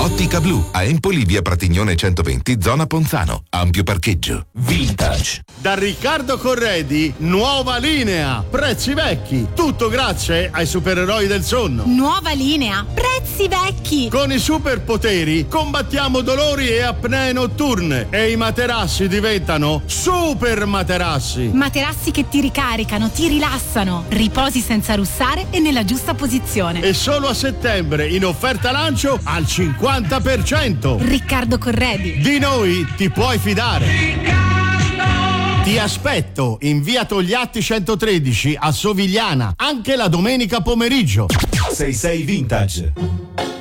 Ottica Blu a Empoli, via Pratignone 120, zona Ponzano. Ampio parcheggio. Vintage. Da Riccardo Corredi, nuova linea. Prezzi vecchi. Tutto grazie ai supereroi del sonno. Nuova linea. Prezzi vecchi. Con i superpoteri combattiamo dolori e apnee notturne e i materassi diventano super materassi. Materassi che ti ricaricano, ti rilassano, riposi senza russare e nella giusta posizione. E solo a settembre in offerta lancio al 50%. Riccardo Corredi. Di noi ti puoi fidare. Ti aspetto in via Togliatti 113 a Sovigliana, anche la domenica pomeriggio. 66 Vintage.